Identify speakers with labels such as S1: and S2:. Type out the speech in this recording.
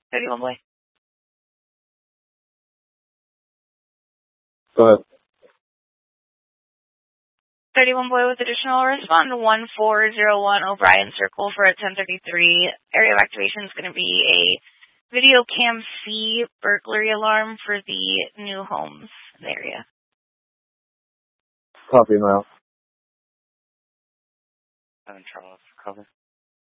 S1: 31 Boy.
S2: Go ahead.
S1: 31 Boy with additional respond to 1401 O'Brien Circle for a 1033. Area of activation is going to be a video cam C burglary alarm for the new homes in the area.
S2: Copy now.
S3: Charles, cover.